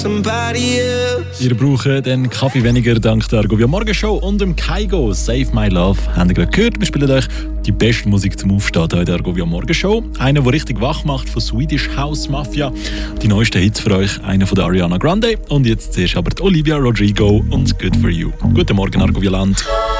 Ihr braucht den Kaffee weniger dank der Argovia Morgenshow und dem Kaigo Save My Love. Habt ihr gerade gehört? Wir spielen euch die beste Musik zum Aufstehen hier in der Argovia Morgenshow. Einer, der richtig wach macht von Swedish House Mafia. Die neuesten Hits für euch, einer von der Ariana Grande. Und jetzt zuerst aber die Olivia Rodrigo und Good For You. Guten Morgen, Argovia Land.